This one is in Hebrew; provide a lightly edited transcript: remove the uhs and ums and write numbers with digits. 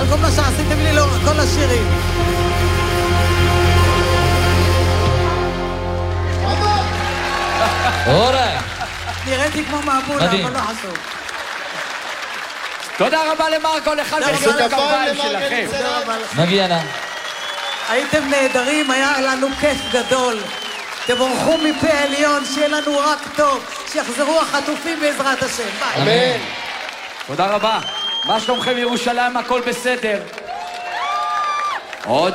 על כל מה שעשיתם לי לאורך כל השירים. אורי. נראיתי כמו מעבולה, אבל לא חשוב. תודה רבה למרקו, לכל מחיאות הכפיים שלכם. מגיע לה. הייתם נהדרים, היה לנו כיף גדול. תבורכו מפה עליון, שיהיה לנו רק טוב, שיחזרו החטופים בעזרת השם. ביי. אמן. תודה רבה. מה שלומכם ירושלים? הכל בסדר? עוד